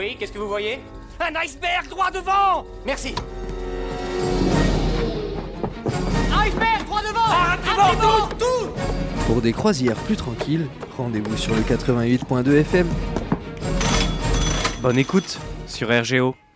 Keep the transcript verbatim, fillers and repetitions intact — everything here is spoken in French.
Oui, qu'est-ce que vous voyez? Un iceberg droit devant! Merci. Iceberg droit devant! Arrêtez-vous, tout, tout! Pour des croisières plus tranquilles, rendez-vous sur le quatre-vingt-huit point deux F M. Bonne écoute sur R G O.